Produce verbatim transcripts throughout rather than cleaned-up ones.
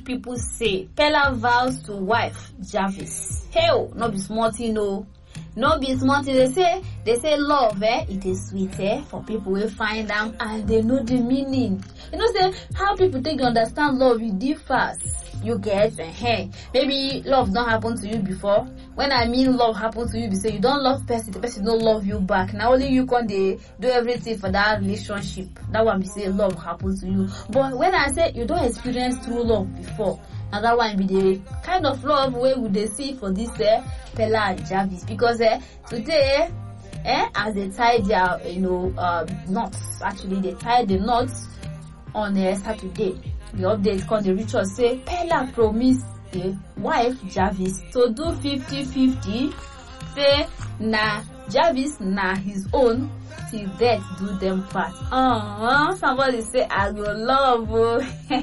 people say Pella vows to wife Jarvis. Hell, no be small thing, no. No be small thing. They say they say love, eh? It is sweet, eh? For people will find them and they know the meaning. You know, say how people take you understand love, it differs. You get uh, hey, maybe love don't happen to you before. When I mean love happen to you, be say you don't love person, the person don't love you back. Now only you can they do everything for that relationship. That one be say love happen to you. But when I say you don't experience true love before, now that one be the kind of love where would they see for this uh, Pella and Jarvis, because uh, today eh, as they tie their you know uh, knots, actually they tie the knots on uh, Saturday. The update called the ritual say Pella promised the wife Jarvis to do fifty fifty. Say na Jarvis na his own till death do them part. Uh-huh. Somebody say I go love. Oh.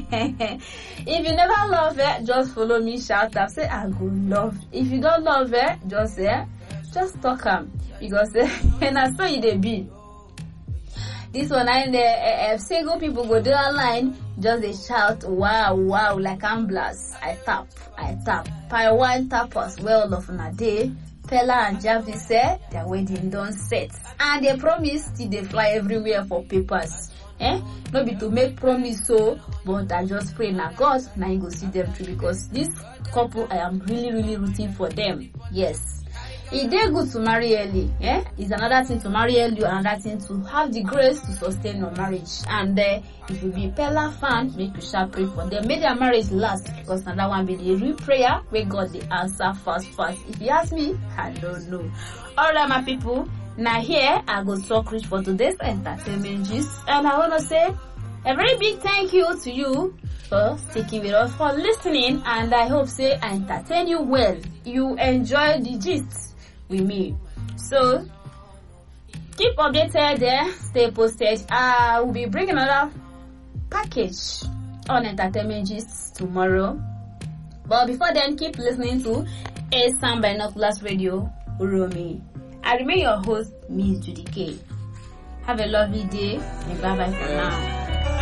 If you never love it, just follow me, shout out, say I go love. If you don't love it, just say eh, just talk am, because eh, and I saw you they be. This one and the uh, uh, single people go do online, just they shout wow wow like ambulance. I tap, I tap. Pi one tap us well of a day. Pella and Jarvis said their wedding done set, and they promise till they fly everywhere for papers. Eh? Not be to make promise so, but I just pray na God now you go see them through, because this couple I am really really rooting for them. Yes. It dey good to marry early, eh? It's another thing to marry early, another thing to have the grace to sustain your marriage. And uh, if you be Pella fan, make you shall pray for them. Make their marriage last, because another one be the real prayer where God the answer fast fast. If you ask me, I don't know. Alright, my people. Now here I go talk rich for today's entertainment gist, and I wanna say a very big thank you to you for sticking with us, for listening, and I hope say I entertain you well. You enjoy the gist with me. So keep updated there, stay posted. I will be bringing another package on entertainment gist tomorrow. But before then, keep listening to A Sound Binoculars Radio Uromi. I remain your host, Miss Judy K. Have a lovely day and bye bye for now.